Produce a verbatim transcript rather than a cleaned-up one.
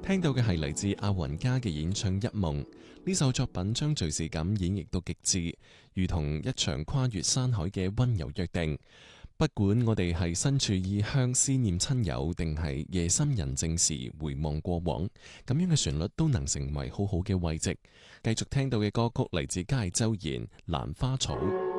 聽到嘅係嚟自阿雲加嘅演唱《一夢》，呢首作品將敘事感演繹到極致，如同一場跨越山海嘅溫柔約定。不管我哋係身處異鄉思念親友，定係夜深人靜時回望過往，咁樣嘅旋律都能成為好好嘅慰藉。繼續聽到嘅歌曲嚟自加州賢《蘭花草》。